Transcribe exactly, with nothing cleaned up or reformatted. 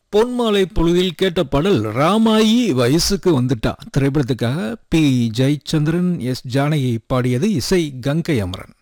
பொன்மாலை பொழுதில் கேட்ட பாடல் ராமாயி வயசுக்கு வந்துட்டா திரைப்படத்துக்காக பி ஜெயச்சந்திரன் எஸ் ஜானகி பாடியது. இசை கங்கை அமரன்.